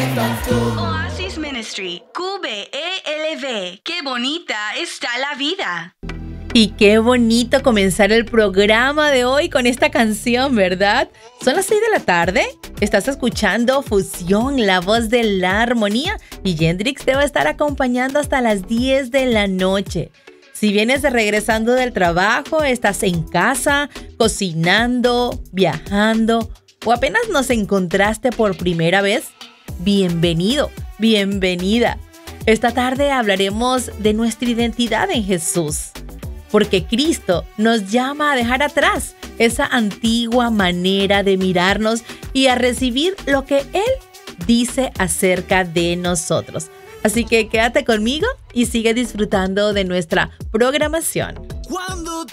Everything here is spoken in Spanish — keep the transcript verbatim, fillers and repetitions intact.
estás tú. Oasis Ministry, Q B E L V. ¡Qué bonita está la vida! Y qué bonito comenzar el programa de hoy con esta canción, ¿verdad? Son las seis de la tarde. Estás escuchando Fusión, la voz de la armonía. Y Yendrix te va a estar acompañando hasta las diez de la noche. Si vienes regresando del trabajo, estás en casa, cocinando, viajando o apenas nos encontraste por primera vez, bienvenido, bienvenida. Esta tarde hablaremos de nuestra identidad en Jesús, porque Cristo nos llama a dejar atrás esa antigua manera de mirarnos y a recibir lo que Él dice acerca de nosotros. Así que quédate conmigo y sigue disfrutando de nuestra programación. Cuando